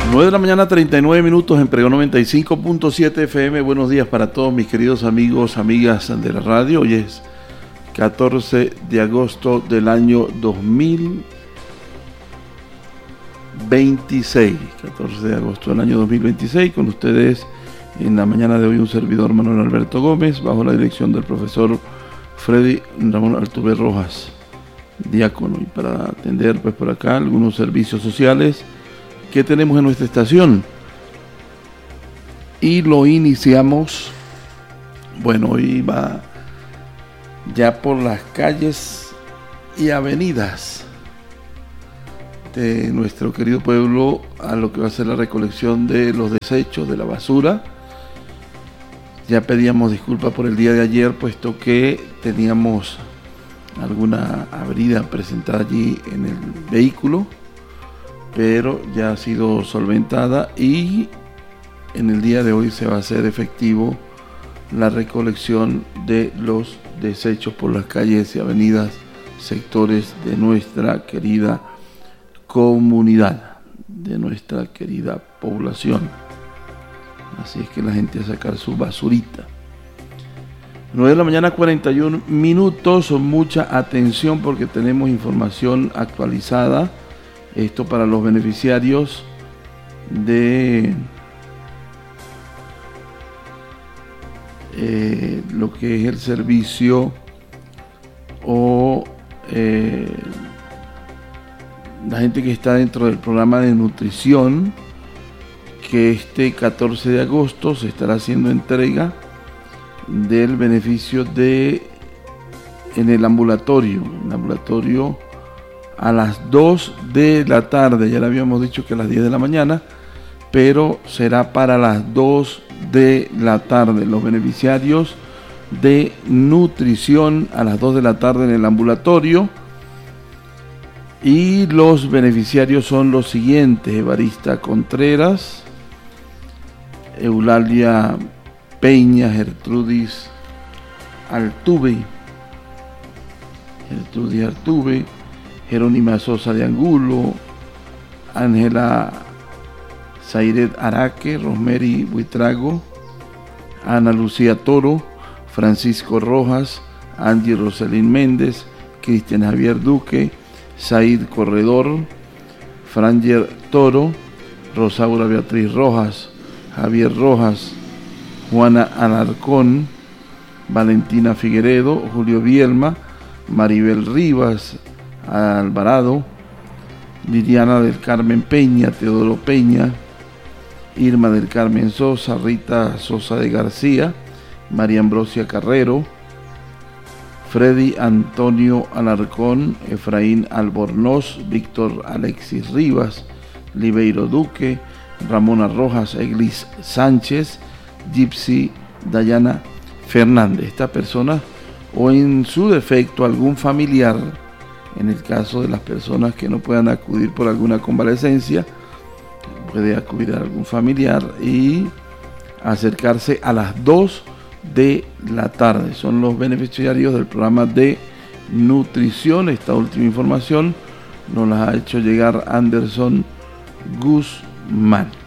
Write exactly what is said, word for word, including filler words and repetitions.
nueve de la mañana, treinta y nueve minutos en Pregón noventa y cinco punto siete F M. Buenos días para todos mis queridos amigos, amigas de la radio. Hoy es catorce de agosto del año dos mil veintiséis. catorce de agosto del año dos mil veintiséis. Con ustedes en la mañana de hoy un servidor, Manuel Alberto Gómez, bajo la dirección del profesor Freddy Ramón Altuve Rojas, diácono, y para atender pues por acá algunos servicios sociales que tenemos en nuestra estación. Y lo iniciamos, bueno, hoy va ya por las calles y avenidas de nuestro querido pueblo a lo que va a ser la recolección de los desechos, de la basura. Ya pedíamos disculpas por el día de ayer, puesto que teníamos alguna avería presentada allí en el vehículo, pero ya ha sido solventada y en el día de hoy se va a hacer efectivo la recolección de los desechos por las calles y avenidas, sectores de nuestra querida comunidad, de nuestra querida población. Así es que la gente a sacar su basurita. nueve de la mañana, cuarenta y un minutos. Mucha atención porque tenemos información actualizada. Esto para los beneficiarios de eh, lo que es el servicio o eh, la gente que está dentro del programa de nutrición, que este catorce de agosto se estará haciendo entrega del beneficio de en el ambulatorio, el ambulatorio a las dos de la tarde. Ya le habíamos dicho que a las diez de la mañana, pero será para las dos de la tarde. Los beneficiarios de nutrición a las dos de la tarde en el ambulatorio. Y los beneficiarios son los siguientes: Evarista Contreras, Eulalia Peña, Gertrudis Altuve, Gertrudis Altuve, Jerónima Sosa de Angulo, Ángela Zairet Araque, Rosemary Buitrago, Ana Lucía Toro, Francisco Rojas, Angie Roselín Méndez, Cristian Javier Duque, Said Corredor, Franger Toro, Rosaura Beatriz Rojas, Javier Rojas, Juana Alarcón, Valentina Figueredo, Julio Bielma, Maribel Rivas Alvarado, Liliana del Carmen Peña, Teodoro Peña, Irma del Carmen Sosa, Rita Sosa de García, María Ambrosia Carrero, Freddy Antonio Alarcón, Efraín Albornoz, Víctor Alexis Rivas, Libeiro Duque, Ramona Rojas, Eglis Sánchez, Gypsy Dayana Fernández. Esta persona, o en su defecto algún familiar, en el caso de las personas que no puedan acudir por alguna convalecencia, puede acudir a algún familiar y acercarse a las dos de la tarde. Son los beneficiarios del programa de nutrición. Esta última información nos la ha hecho llegar Anderson Guzmán.